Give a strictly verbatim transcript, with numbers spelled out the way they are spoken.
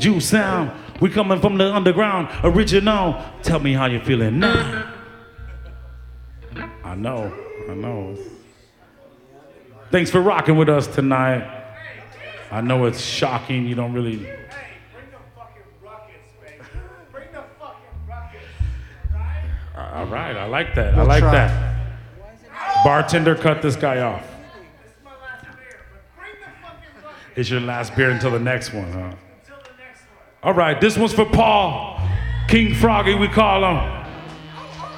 Juice sound. We coming from the underground, original. Tell me how you feeling now. I know, I know. Thanks for rocking with us tonight. I know it's shocking. You don't really. Hey, bring the fucking ruckus, baby. Bring the fucking ruckus. Right? All right, I like that. I We'll like try. that. Bartender, cut this guy off. This is my last beer, but bring the fucking ruckus. It's your last beer until the next one, huh? Until the next one. All right, this one's for Paul. King Froggy, we call him.